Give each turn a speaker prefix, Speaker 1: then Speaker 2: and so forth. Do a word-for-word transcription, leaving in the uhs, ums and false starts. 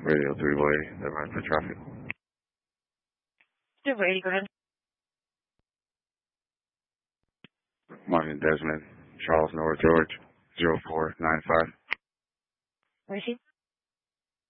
Speaker 1: Radio three-way, advise for traffic.
Speaker 2: three-way, go ahead.
Speaker 1: Martin Desmond, Charles North George, zero four nine five.
Speaker 2: Where is he?